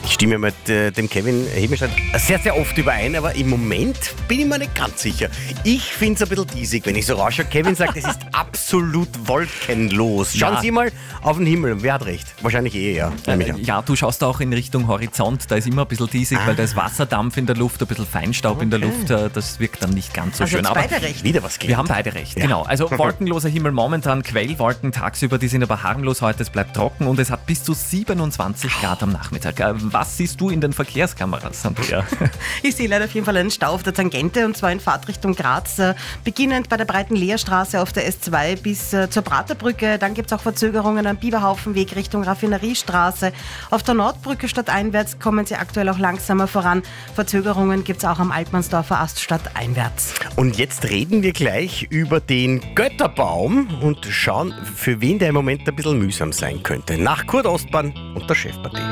Ich stimme mit dem Kevin Hebenstein sehr, sehr oft überein, aber im Moment bin ich mir nicht ganz sicher. Ich finde es ein bisschen diesig, wenn ich so rausschaue. Kevin sagt, es ist absolut wolkenlos. Schauen Ja. Sie mal auf den Himmel. Wer hat recht? Wahrscheinlich ja. Nehme ich an. Ja, du schaust auch in Richtung Horizont, da ist immer ein bisschen diesig, weil da ist Wasserdampf in der Luft, ein bisschen Feinstaub in der Luft, das wirkt dann nicht ganz so Also schön. jetzt Aber beide recht. Wieder was wir gelernt. haben beide recht, genau. Also wolkenloser Himmel momentan, Quellwolken tagsüber, die sind aber harmlos heute, es bleibt trocken und es hat bis zu 27 Grad am Nachmittag. Was siehst du in den Verkehrskameras, Andrea? Ich sehe leider auf jeden Fall einen Stau auf der Tangente und zwar in Fahrtrichtung Graz, beginnend bei der breiten Leerstraße auf der S2 bis zur Praterbrücke. Dann gibt es auch Verzögerungen am Biberhaufenweg Richtung Raffineriestraße. Auf der Nordbrücke stadteinwärts kommen sie aktuell auch langsamer voran. Verzögerungen gibt es auch am Altmannsdorfer Ast stadteinwärts. Und jetzt reden wir gleich über den Götterbaum und schauen, für wen der im Moment ein bisschen mühsam sein könnte. Nach Kurt Ostbahn und der Chefpartie.